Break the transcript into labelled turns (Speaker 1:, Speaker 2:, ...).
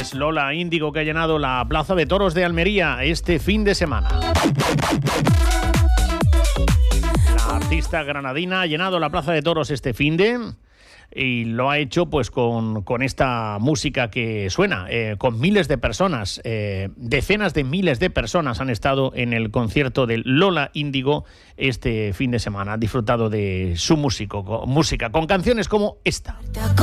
Speaker 1: Es Lola Índigo, que ha llenado la Plaza de Toros de Almería este fin de semana. La artista granadina ha llenado la Plaza de Toros este y lo ha hecho pues con esta música que suena, con miles de personas, decenas de miles de personas han estado en el concierto de Lola Índigo este fin de semana. Han disfrutado de su música con canciones como esta.